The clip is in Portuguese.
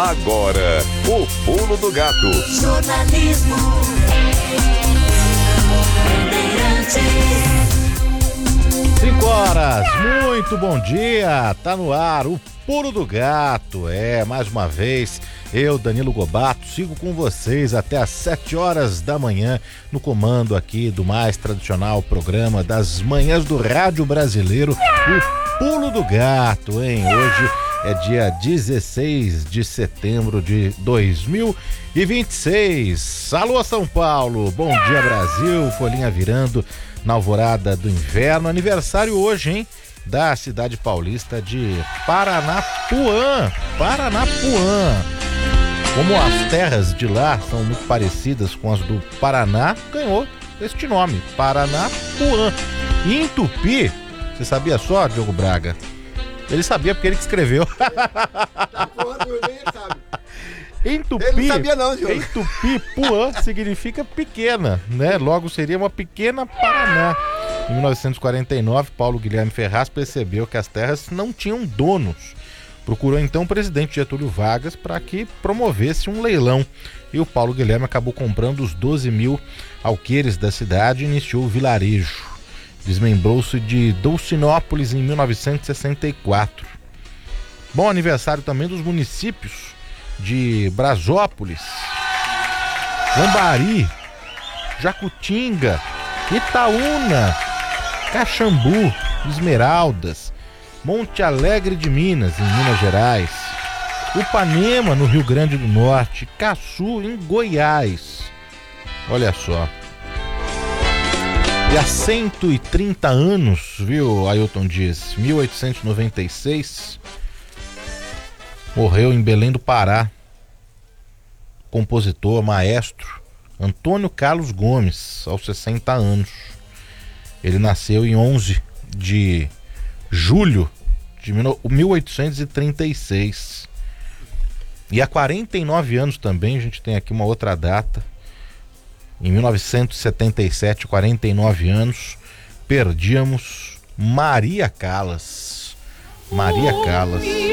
Agora, o Pulo do Gato. Jornalismo. 5h, muito bom dia, tá no ar o Pulo do Gato, mais uma vez, eu, Danilo Gobato, sigo com vocês até às 7h da manhã, no comando aqui do mais tradicional programa das manhãs do rádio brasileiro, o Pulo do Gato, Hoje é dia 16 de setembro de 2026. Alô, São Paulo, bom dia, Brasil, folhinha virando na alvorada do inverno. Aniversário hoje, da cidade paulista de Paranapuã. Como as terras de lá são muito parecidas com as do Paraná, ganhou este nome, Paranapuã. E em Tupi, você sabia só, Diogo Braga? Ele sabia porque ele que escreveu. Em Tupi, ele não sabia não, Diogo. Em Tupi, Puã significa pequena, né? Logo seria uma pequena Paraná. Em 1949, Paulo Guilherme Ferraz percebeu que as terras não tinham donos. Procurou então o presidente Getúlio Vargas para que promovesse um leilão. E o Paulo Guilherme acabou comprando os 12 mil alqueires da cidade e iniciou o vilarejo. Desmembrou-se de Dolcinópolis em 1964. Bom aniversário também dos municípios de Brasópolis, Lambari, Jacutinga, Itaúna, Caxambu, Esmeraldas, Monte Alegre de Minas, em Minas Gerais, Upanema, no Rio Grande do Norte, Caçu, em Goiás. Olha só. E há 130 anos, viu, Ailton Dias, 1896, morreu em Belém do Pará, compositor, maestro, Antônio Carlos Gomes, aos 60 anos. Ele nasceu em 11 de julho de 1836. E há 49 anos também, a gente tem aqui uma outra data, em 1977, 49 anos, perdíamos Maria Callas. Maria Callas.